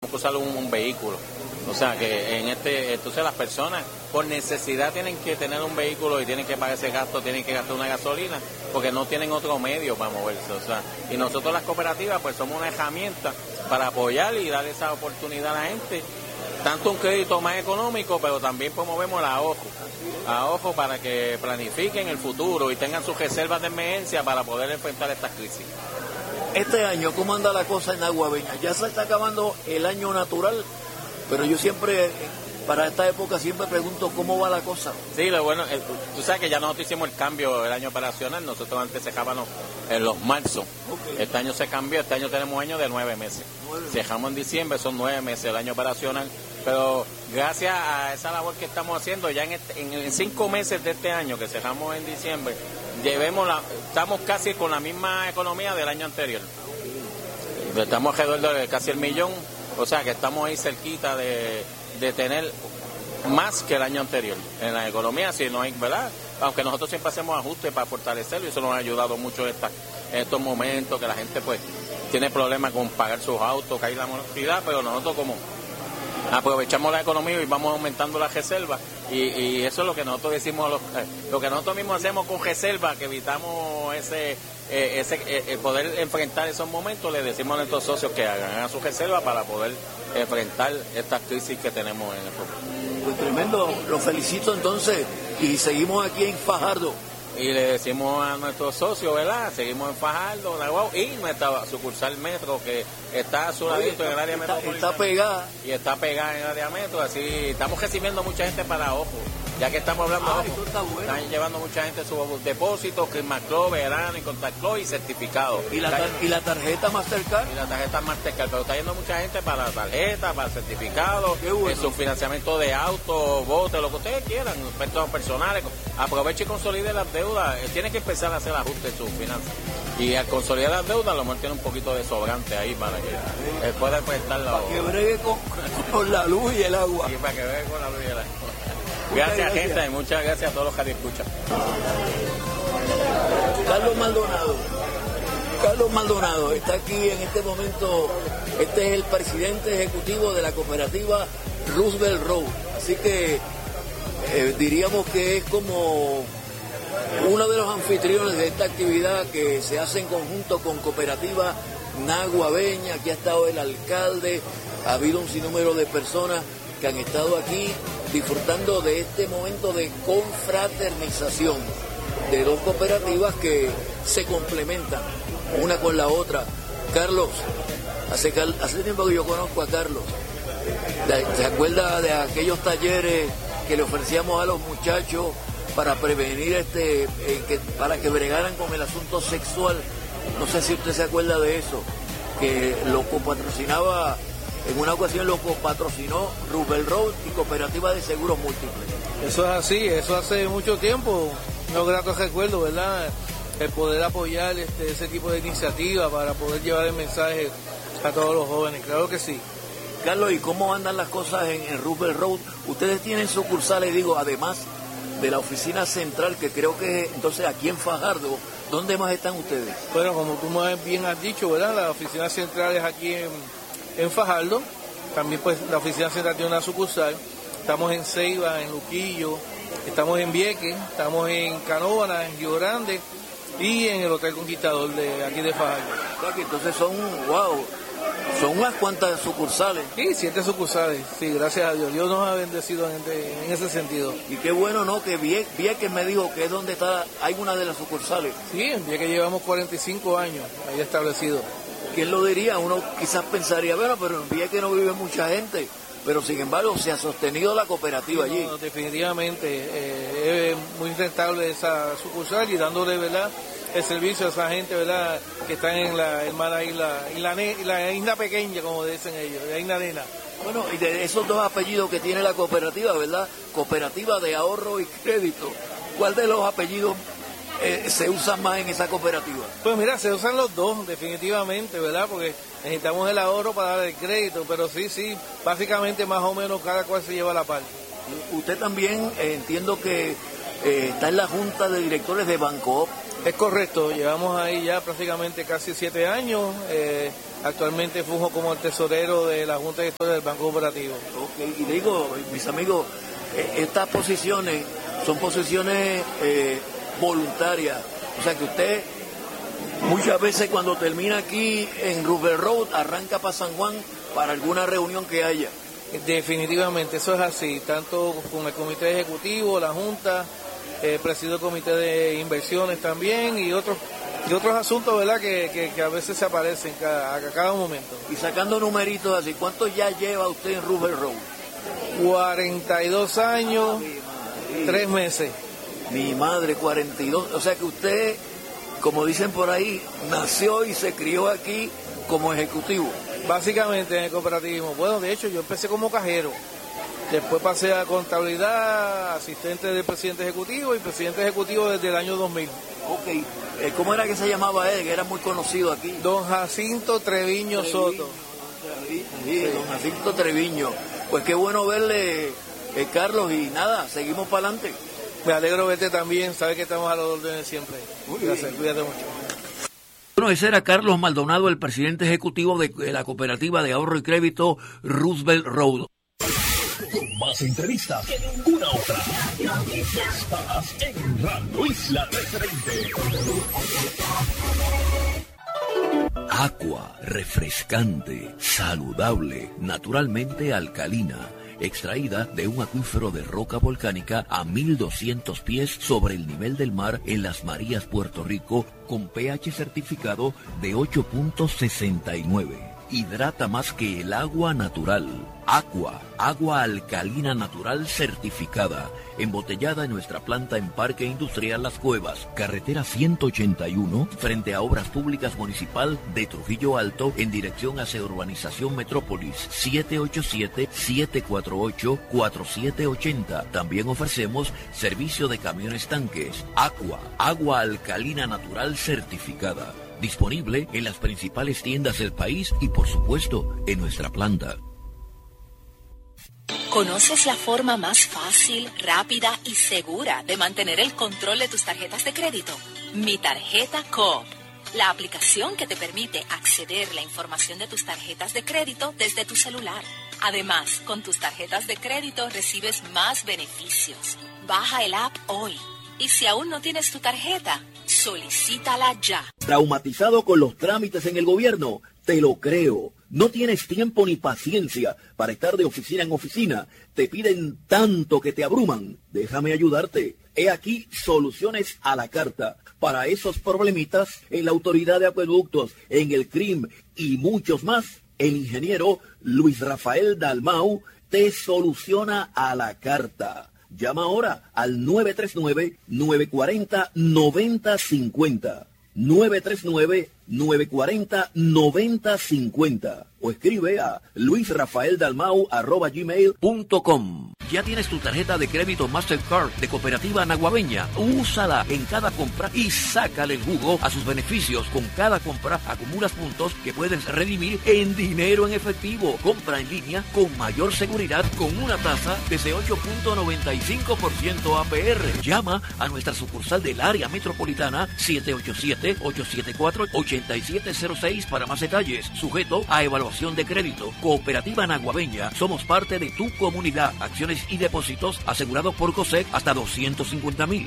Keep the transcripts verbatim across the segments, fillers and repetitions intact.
que usar un, un vehículo. O sea, que en este, entonces las personas por necesidad tienen que tener un vehículo y tienen que pagar ese gasto, tienen que gastar una gasolina, porque no tienen otro medio para moverse. O sea, y nosotros las cooperativas pues somos una herramienta para apoyar y dar esa oportunidad a la gente, tanto un crédito más económico, pero también promovemos el ahorro, ahorro para que planifiquen el futuro y tengan sus reservas de emergencia para poder enfrentar estas crisis. Este año, ¿cómo anda la cosa en Aguabeña? Ya se está acabando el año natural, pero yo siempre, para esta época, siempre pregunto cómo va la cosa. Sí, lo bueno, el, tú sabes que ya nosotros hicimos el cambio el año operacional, nosotros antes cejábamos en los marzo, okay. Este año se cambió, este año tenemos año de nueve meses. Nueve. Cejamos en diciembre, son nueve meses el año operacional, pero gracias a esa labor que estamos haciendo, ya en, este, en, en cinco meses de este año que cejamos en diciembre, llevemos la, estamos casi con la misma economía del año anterior. Estamos alrededor de casi el millón, o sea que estamos ahí cerquita de, de tener más que el año anterior en la economía, si no hay, ¿verdad? Aunque nosotros siempre hacemos ajustes para fortalecerlo y eso nos ha ayudado mucho en, esta, en estos momentos que la gente pues tiene problemas con pagar sus autos, caer la morosidad, pero nosotros como aprovechamos la economía y vamos aumentando las reservas y, y eso es lo que nosotros decimos, los, eh, lo que nosotros mismos hacemos con reservas, que evitamos ese, eh, ese eh, poder enfrentar esos momentos, le decimos a nuestros socios que hagan, hagan sus reservas para poder enfrentar estas crisis que tenemos en el pueblo. Pues tremendo, lo felicito entonces y seguimos aquí en Fajardo. Y le decimos a nuestros socios, ¿verdad? Seguimos en Fajardo, Nahuatl, y nuestra sucursal Metro, que está a su ladito en el área metropolitana. Está pegada. Y está pegada en el área metro, así estamos recibiendo mucha gente para ojo. Ya que estamos hablando ah, de ojo, está bueno. Están llevando mucha gente sus depósitos, Crismaclo, Verano y Contactlo y certificado. ¿Y la, tar ¿Y la tarjeta Mastercard? Y la tarjeta Mastercard, pero está yendo mucha gente para la tarjeta, para el certificado, bueno. En su financiamiento de auto, bote, lo que ustedes quieran, préstamos personales. Aproveche y consolide las deudas. Tiene que empezar a hacer ajustes en sus finanzas. Y al consolidar las deudas, a lo mejor tiene un poquito de sobrante ahí para que eh, pueda prestar la... Para que bregue con, con la luz y el agua. Y para que bregue con la luz y el agua. Gracias, gracias, gente, y muchas gracias a todos los que escuchan. Carlos Maldonado. Carlos Maldonado está aquí en este momento. Este es el presidente ejecutivo de la cooperativa Roosevelt Road. Así que eh, diríamos que es como uno de los anfitriones de esta actividad que se hace en conjunto con Cooperativa Naguabeña. Aquí ha estado el alcalde, ha habido un sinnúmero de personas que han estado aquí disfrutando de este momento de confraternización de dos cooperativas que se complementan una con la otra. Carlos, hace, hace tiempo que yo conozco a Carlos. ¿Se acuerda de aquellos talleres que le ofrecíamos a los muchachos para prevenir este, eh, que, para que bregaran con el asunto sexual? No sé si usted se acuerda de eso, que lo patrocinaba. En una ocasión lo patrocinó Roosevelt Road y Cooperativa de Seguros Múltiples. Eso es así, eso hace mucho tiempo, no grato recuerdo, ¿verdad? El poder apoyar este, ese tipo de iniciativa para poder llevar el mensaje a todos los jóvenes, claro que sí. Carlos, ¿y cómo andan las cosas en, en Roosevelt Road? Ustedes tienen sucursales, digo, además de la oficina central, que creo que entonces aquí en Fajardo, ¿dónde más están ustedes? Bueno, como tú bien has dicho, ¿verdad? La oficina central es aquí en... en Fajardo, también pues la oficina central tiene una sucursal, estamos en Ceiba, en Luquillo, estamos en Vieques, estamos en Canóvana, en Río Grande y en el Hotel Conquistador de aquí de Fajardo. Claro que entonces son, wow, son unas cuantas sucursales. Sí, siete sucursales, sí, gracias a Dios, Dios nos ha bendecido en, en ese sentido. Y qué bueno, ¿no? Que Vieques, Vieques me dijo que es donde está, hay una de las sucursales. Sí, en Vieques llevamos cuarenta y cinco años ahí establecido. ¿Quién lo diría? Uno quizás pensaría, bueno, pero en Vieques no vive mucha gente, pero sin embargo se ha sostenido la cooperativa allí. No, definitivamente, eh, es muy rentable esa sucursal y dándole, ¿verdad?, el servicio a esa gente, ¿verdad?, que están en la hermana isla, isla, la isla pequeña, como dicen ellos, la isla nena. Bueno, y de esos dos apellidos que tiene la cooperativa, ¿verdad?, Cooperativa de Ahorro y Crédito, ¿cuál de los apellidos Eh, se usan más en esa cooperativa? Pues mira, se usan los dos, definitivamente, ¿verdad? Porque necesitamos el ahorro para dar el crédito, pero sí, sí, básicamente más o menos cada cual se lleva la parte. Usted también, eh, entiendo que eh, está en la junta de directores de Bancoop. Es correcto, llevamos ahí ya prácticamente casi siete años. Eh, actualmente funjo como el tesorero de la Junta de Gestores del Banco Cooperativo. Ok, y digo, mis amigos, estas posiciones son posiciones eh, voluntarias. O sea que usted muchas veces cuando termina aquí en Roosevelt Road arranca para San Juan para alguna reunión que haya. Definitivamente, eso es así, tanto con el comité ejecutivo, la Junta, eh, presido el comité de inversiones también y otros y otros asuntos, ¿verdad?, que, que, que a veces se aparecen cada, a cada momento. Y sacando numeritos así, ¿cuánto ya lleva usted en Roosevelt Road? cuarenta y dos años, tres meses. Mi madre, cuarenta y dos, o sea que usted, como dicen por ahí, nació y se crió aquí como ejecutivo. Básicamente en el cooperativismo. Bueno, de hecho yo empecé como cajero. Después pasé a contabilidad, asistente del presidente ejecutivo y presidente ejecutivo desde el año dos mil. Ok, eh, ¿cómo era que se llamaba él? Que era muy conocido aquí. Don Jacinto Treviño, Treviño Soto. Sí, sí, don Jacinto Treviño. Pues qué bueno verle, eh, Carlos, y nada, seguimos para adelante. Me alegro verte también, sabes que estamos a los órdenes siempre. Muy Gracias, bien. Cuídate mucho. Bueno, ese era Carlos Maldonado, el presidente ejecutivo de la cooperativa de ahorro y crédito Roosevelt Road. Con más entrevistas que ninguna otra. Estás en Radio Isla trescientos veinte. Aqua, refrescante, saludable, naturalmente alcalina, extraída de un acuífero de roca volcánica a mil doscientos pies sobre el nivel del mar en Las Marías, Puerto Rico, con pH certificado de ocho punto sesenta y nueve. Hidrata más que el agua natural. Aqua, agua alcalina natural certificada, embotellada en nuestra planta en Parque Industrial Las Cuevas, carretera ciento ochenta y uno, frente a Obras Públicas Municipal de Trujillo Alto, en dirección hacia Urbanización Metrópolis, siete ocho siete, siete cuatro ocho, cuatro siete ocho cero. También ofrecemos servicio de camiones tanques. Aqua, agua alcalina natural certificada. Disponible en las principales tiendas del país y, por supuesto, en nuestra planta. ¿Conoces la forma más fácil, rápida y segura de mantener el control de tus tarjetas de crédito? Mi Tarjeta Coop, la aplicación que te permite acceder a la información de tus tarjetas de crédito desde tu celular. Además, con tus tarjetas de crédito recibes más beneficios. Baja el app hoy. Y si aún no tienes tu tarjeta, solicítala ya. ¿Traumatizado con los trámites en el gobierno? Te lo creo. No tienes tiempo ni paciencia para estar de oficina en oficina. Te piden tanto que te abruman. Déjame ayudarte. He aquí soluciones a la carta. Para esos problemitas, en la Autoridad de Acueductos, en el C R I M y muchos más, el ingeniero Luis Rafael Dalmau te soluciona a la carta. Llama ahora al nueve tres nueve, nueve cuatro cero, nueve cero cinco cero. nueve tres nueve, nueve cuatro cero, nueve cero cinco cero. O escribe a luisrafaeldalmau arroba gmail punto com. ¿Ya tienes tu tarjeta de crédito Mastercard de Cooperativa Naguabeña? Úsala en cada compra y sácale el jugo a sus beneficios. Con cada compra acumulas puntos que puedes redimir en dinero en efectivo. Compra en línea con mayor seguridad con una tasa desde ocho punto noventa y cinco por ciento A P R. Llama a nuestra sucursal del área metropolitana siete ocho siete, ocho siete cuatro, ocho siete cero seis para más detalles. Sujeto a evaluación de crédito. Cooperativa Naguabeña. Somos parte de tu comunidad. Acciones y depósitos asegurados por COSEC hasta doscientos cincuenta mil.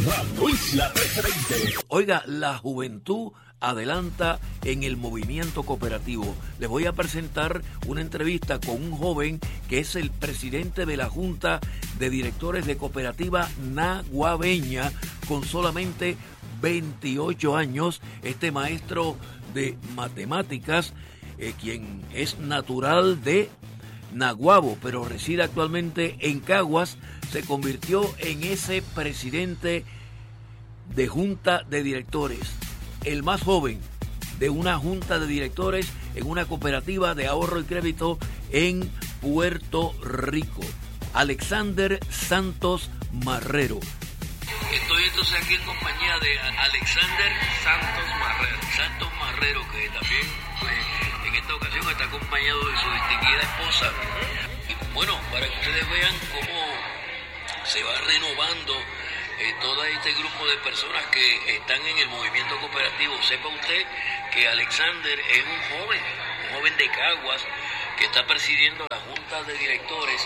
Oiga, la juventud adelanta en el movimiento cooperativo. Les voy a presentar una entrevista con un joven que es el presidente de la Junta de Directores de Cooperativa Naguabeña, con solamente veintiocho años. Este maestro de matemáticas, eh, quien es natural de Naguabo, pero reside actualmente en Caguas, se convirtió en ese presidente de junta de directores, el más joven de una junta de directores en una cooperativa de ahorro y crédito en Puerto Rico. Alexander Santos Marrero. Estoy entonces aquí en compañía de Alexander Santos Marrero. Santos Marrero, que también pues, en esta ocasión está acompañado de su distinguida esposa. Y bueno, para que ustedes vean cómo se va renovando eh, todo este grupo de personas que están en el movimiento cooperativo. Sepa usted que Alexander es un joven, un joven de Caguas, que está presidiendo la junta de directores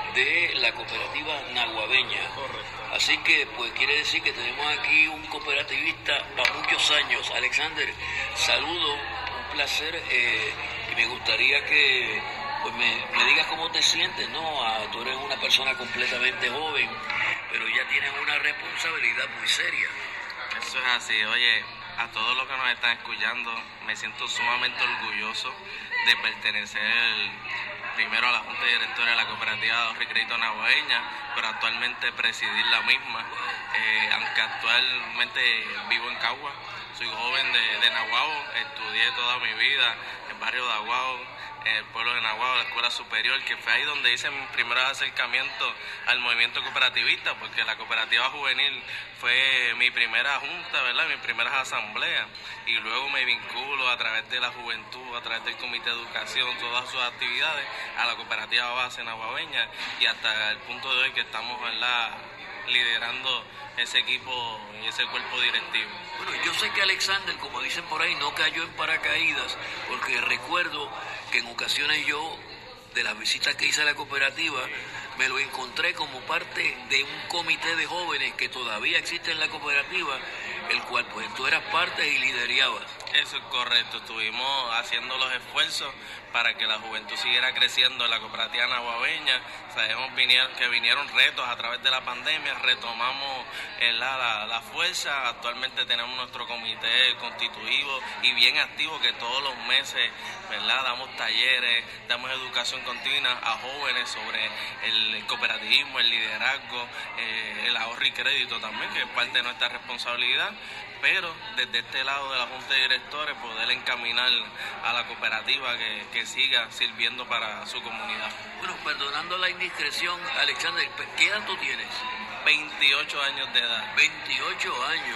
de la cooperativa naguabeña. Así que pues quiere decir que tenemos aquí un cooperativista a muchos años. Alexander, saludo, un placer, eh, y me gustaría que pues me, me digas cómo te sientes, ¿no? Ah, tú eres una persona completamente joven, pero ya tienes una responsabilidad muy seria. Eso es así. Oye, a todos los que nos están escuchando, me siento sumamente orgulloso de pertenecer primero a la Junta de Directores de la Cooperativa de Ahorro y Crédito Naguabeña, pero actualmente presidir la misma, eh, aunque actualmente vivo en Cagua. Soy joven de, de Naguabo, estudié toda mi vida en el barrio de Aguabo, en el pueblo de Naguabo, la escuela superior, que fue ahí donde hice mi primer acercamiento al movimiento cooperativista, porque la cooperativa juvenil fue mi primera junta, ¿verdad? Mi primera asamblea, y luego me vinculo a través de la juventud, a través del comité de educación, todas sus actividades, a la cooperativa base naguabeña, y hasta el punto de hoy que estamos, ¿verdad?, liderando ese equipo y ese cuerpo directivo. Bueno, yo sé que Alexander, como dicen por ahí, no cayó en paracaídas, porque recuerdo que en ocasiones yo, de las visitas que hice a la cooperativa, me lo encontré como parte de un comité de jóvenes que todavía existe en la cooperativa, el cual pues tú eras parte y liderabas. Eso es correcto, estuvimos haciendo los esfuerzos para que la juventud siguiera creciendo en la cooperativa naguabeña. Sabemos vinieron, que vinieron retos a través de la pandemia, retomamos eh, la, la, la fuerza. Actualmente tenemos nuestro comité constituido y bien activo, que todos los meses, ¿verdad?, damos talleres, damos educación continua a jóvenes sobre el, el cooperativismo, el liderazgo, eh, el ahorro y crédito también, que es parte de nuestra responsabilidad. Pero desde este lado de la Junta de Directores poder encaminar a la cooperativa que, que siga sirviendo para su comunidad. Bueno, perdonando la indiscreción, Alexander, ¿qué edad tú tienes? veintiocho años de edad. veintiocho años.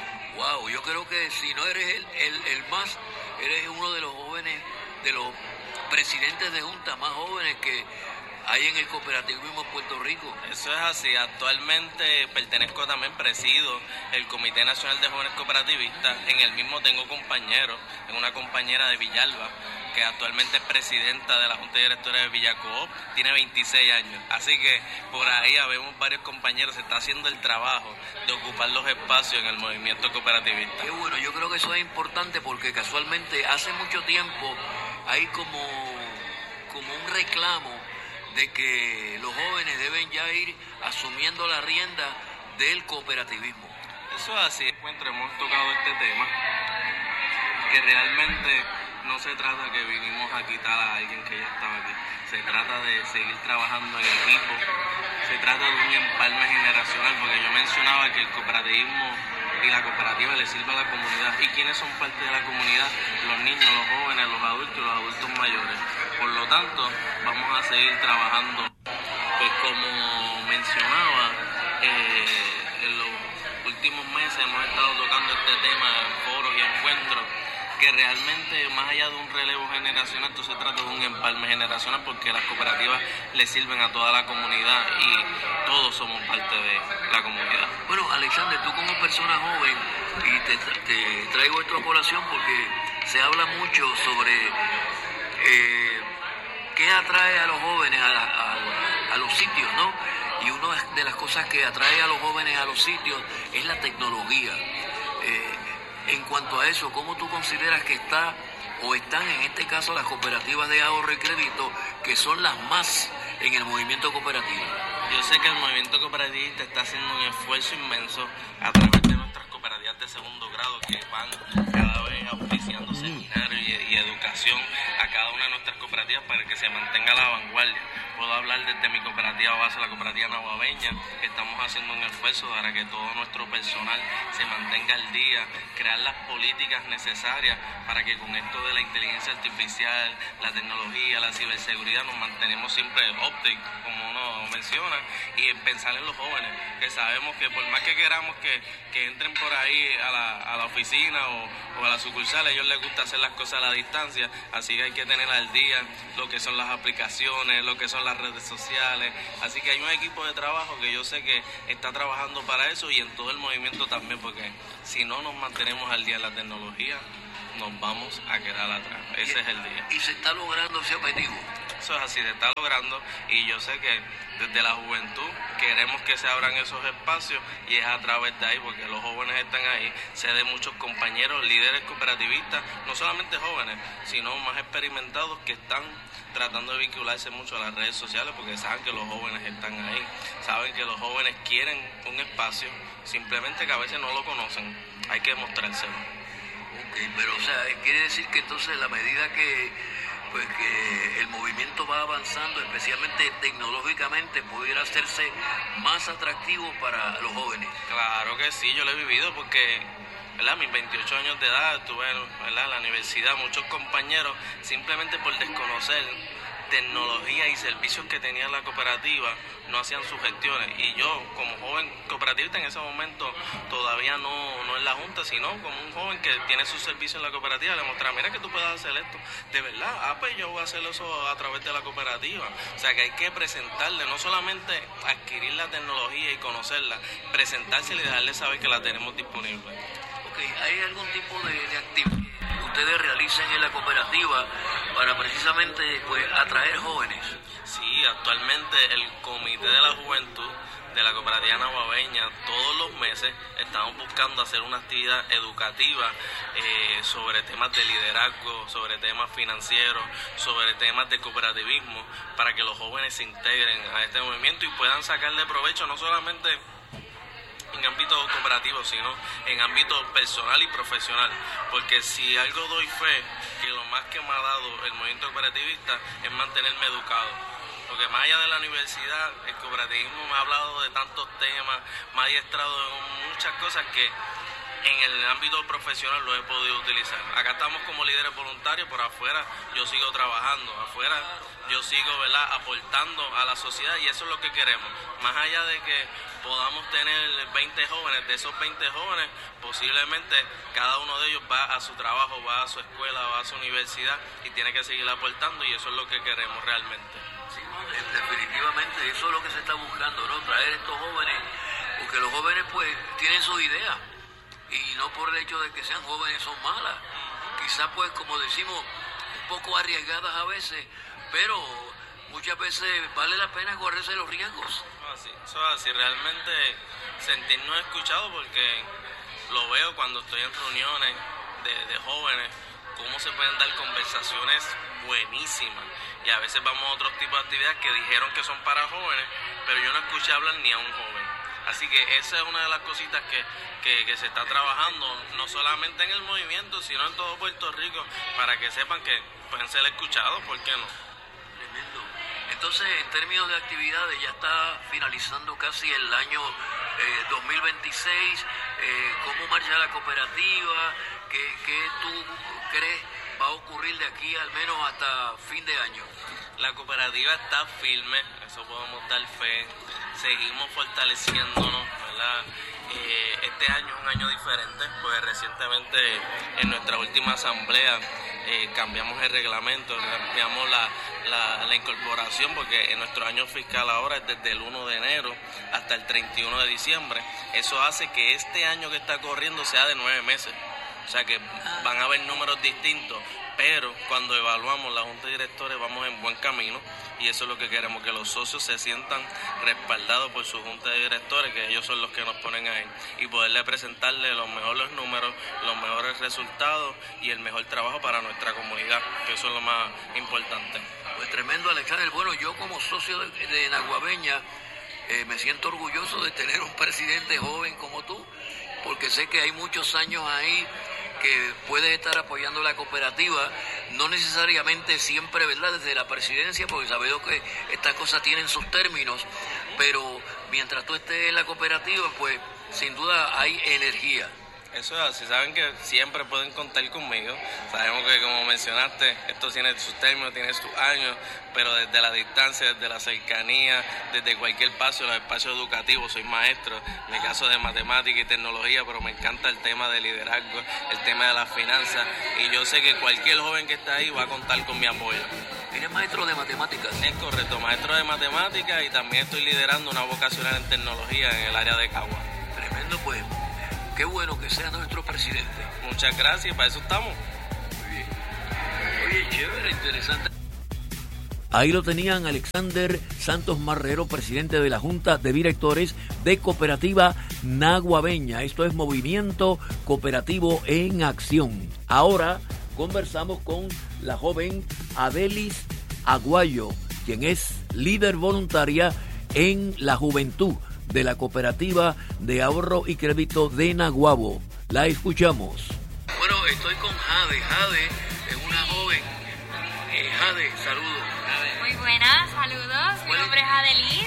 Wow, yo creo que si no eres el, el, el más, eres uno de los jóvenes, de los presidentes de junta más jóvenes que hay en el cooperativismo en Puerto Rico. Eso es así. Actualmente pertenezco también, presido el Comité Nacional de Jóvenes Cooperativistas. En el mismo tengo compañeros, tengo una compañera de Villalba, que actualmente es presidenta de la Junta de Directores de Villacoop, tiene veintiséis años. Así que por ahí habemos varios compañeros, se está haciendo el trabajo de ocupar los espacios en el movimiento cooperativista. Qué bueno, yo creo que eso es importante porque casualmente hace mucho tiempo hay como, como un reclamo de que los jóvenes deben ya ir asumiendo la rienda del cooperativismo. Eso es así. Encuentro, hemos tocado este tema, que realmente no se trata que vinimos a quitar a alguien que ya estaba aquí. Se trata de seguir trabajando en equipo, se trata de un empalme generacional, porque yo mencionaba que el cooperativismo y la cooperativa le sirve a la comunidad. ¿Y quiénes son parte de la comunidad? Los niños, los jóvenes, los adultos y los adultos mayores. Por lo tanto, vamos a seguir trabajando. Pues como mencionaba, eh, en los últimos meses hemos estado tocando este tema en foros y encuentros, que realmente más allá de un relevo generacional, esto se trata de un empalme generacional, porque las cooperativas le sirven a toda la comunidad y todos somos parte de la comunidad. Bueno, Alexander, tú como persona joven, y te, te traigo esto a colación porque se habla mucho sobre eh, qué atrae a los jóvenes a, la, a, a los sitios, ¿no? Y una de las cosas que atrae a los jóvenes a los sitios es la tecnología. Eh, En cuanto a eso, ¿cómo tú consideras que está o están en este caso las cooperativas de ahorro y crédito, que son las más en el movimiento cooperativo? Yo sé que el movimiento cooperativista está haciendo un esfuerzo inmenso a través de nuestras cooperativas de segundo grado, que van cada vez auspiciando seminarios y, y educación a cada una de nuestras cooperativas para que se mantenga a la vanguardia. Puedo hablar desde mi cooperativa base, la cooperativa naguabeña, que estamos haciendo un esfuerzo para que todo nuestro personal se mantenga al día, crear las políticas necesarias para que con esto de la inteligencia artificial, la tecnología, la ciberseguridad, nos mantenemos siempre ópticos, como uno menciona, y en pensar en los jóvenes, que sabemos que por más que queramos que, que entren por ahí a la, a la oficina o, o a la sucursal, a ellos les gusta hacer las cosas a la distancia, así que hay que tener al día lo que son las aplicaciones, lo que son las redes sociales, así que hay un equipo de trabajo que yo sé que está trabajando para eso y en todo el movimiento también, porque si no nos mantenemos al día en la tecnología, nos vamos a quedar atrás. Ese es el día. ¿Y se está logrando ese objetivo? Eso es así, se está logrando y yo sé que desde la juventud queremos que se abran esos espacios y es a través de ahí, porque los jóvenes están ahí, sé de muchos compañeros, líderes cooperativistas, no solamente jóvenes, sino más experimentados que están tratando de vincularse mucho a las redes sociales porque saben que los jóvenes están ahí, saben que los jóvenes quieren un espacio, simplemente que a veces no lo conocen, hay que mostrárselo. Ok, pero o sea, quiere decir que entonces la medida que pues que el movimiento va avanzando, especialmente tecnológicamente, pudiera hacerse más atractivo para los jóvenes. Claro que sí, yo lo he vivido porque, ¿verdad? Mis veintiocho años de edad estuve, ¿verdad?, en la universidad, muchos compañeros, simplemente por desconocer tecnología y servicios que tenía la cooperativa, no hacían sus gestiones. Y yo, como joven cooperativista en ese momento, todavía no, no en la junta, sino como un joven que tiene sus servicios en la cooperativa, le mostraba, mira que tú puedes hacer esto. De verdad, ah, pues yo voy a hacer eso a través de la cooperativa. O sea que hay que presentarle, no solamente adquirir la tecnología y conocerla, presentársela y dejarle saber que la tenemos disponible. Ok, ¿hay algún tipo de, de actividad que ustedes realicen en la cooperativa para precisamente pues atraer jóvenes? Sí, actualmente el Comité de la Juventud de la Cooperativa Naguabeña, todos los meses estamos buscando hacer una actividad educativa eh, sobre temas de liderazgo, sobre temas financieros, sobre temas de cooperativismo, para que los jóvenes se integren a este movimiento y puedan sacarle provecho no solamente en ámbito cooperativo, sino en ámbito personal y profesional, porque si algo doy fe, que lo más que me ha dado el movimiento cooperativista es mantenerme educado, porque más allá de la universidad, el cooperativismo me ha hablado de tantos temas, me ha adiestrado en muchas cosas que en el ámbito profesional lo he podido utilizar. Acá estamos como líderes voluntarios, pero afuera yo sigo trabajando, afuera yo sigo, ¿verdad?, aportando a la sociedad y eso es lo que queremos. Más allá de que podamos tener veinte jóvenes, de esos veinte jóvenes, posiblemente cada uno de ellos va a su trabajo, va a su escuela, va a su universidad y tiene que seguir aportando y eso es lo que queremos realmente. Sí, definitivamente eso es lo que se está buscando, ¿no? Traer estos jóvenes, porque los jóvenes pues tienen sus ideas. Y no por el hecho de que sean jóvenes son malas, quizás pues como decimos un poco arriesgadas a veces, pero muchas veces vale la pena correrse los riesgos. Así, eso es así, realmente sentirnos escuchados porque lo veo cuando estoy en reuniones de, de jóvenes, cómo se pueden dar conversaciones buenísimas y a veces vamos a otros tipos de actividades que dijeron que son para jóvenes, pero yo no escuché hablar ni a un joven. Así que esa es una de las cositas que, que, que se está trabajando, no solamente en el movimiento, sino en todo Puerto Rico, para que sepan que pueden ser escuchados, ¿por qué no? Tremendo. Entonces, en términos de actividades, ya está finalizando casi el año eh, dos mil veintiséis, eh, ¿cómo marcha la cooperativa? ¿Qué, qué tú crees va a ocurrir de aquí al menos hasta fin de año? La cooperativa está firme, eso podemos dar fe, seguimos fortaleciéndonos, ¿verdad? Eh, este año es un año diferente, pues recientemente en nuestra última asamblea eh, cambiamos el reglamento, cambiamos la, la, la incorporación, porque en nuestro año fiscal ahora es desde el primero de enero hasta el treinta y uno de diciembre, eso hace que este año que está corriendo sea de nueve meses. O sea que van a haber números distintos, pero cuando evaluamos la Junta de Directores vamos en buen camino y eso es lo que queremos, que los socios se sientan respaldados por su Junta de Directores, que ellos son los que nos ponen ahí, y poderle presentarle los mejores números, los mejores resultados y el mejor trabajo para nuestra comunidad, que eso es lo más importante. Pues tremendo, Alexander. Bueno, yo como socio de, de Naguabeña eh, me siento orgulloso de tener un presidente joven como tú, porque sé que hay muchos años ahí que puedes estar apoyando la cooperativa, no necesariamente siempre, ¿verdad?, desde la presidencia, porque sabemos que estas cosas tienen sus términos, pero mientras tú estés en la cooperativa, pues sin duda hay energía. Eso es así, saben que siempre pueden contar conmigo. Sabemos que, como mencionaste, esto tiene sus términos, tiene sus años, pero desde la distancia, desde la cercanía, desde cualquier paso, los espacios educativos, soy maestro, en mi caso de matemática y tecnología, pero me encanta el tema de liderazgo, el tema de las finanzas, y yo sé que cualquier joven que está ahí va a contar con mi apoyo. ¿Eres maestro de matemáticas? Es correcto, maestro de matemáticas, y también estoy liderando una vocacional en tecnología en el área de Cagua. Tremendo, pues. Qué bueno que sea nuestro presidente. Muchas gracias, para eso estamos. Muy bien. Oye, chévere, interesante. Ahí lo tenían Alexander Santos Marrero, presidente de la Junta de Directores de Cooperativa Naguabeña. Esto es Movimiento Cooperativo en Acción. Ahora conversamos con la joven Adelis Aguayo, quien es líder voluntaria en la juventud de la Cooperativa de Ahorro y Crédito de Naguabo. La escuchamos. Bueno, estoy con Jade. Jade es una joven. Eh, Jade, saludos. Muy buenas, saludos. Mi ¿Cuál, nombre es Adelis.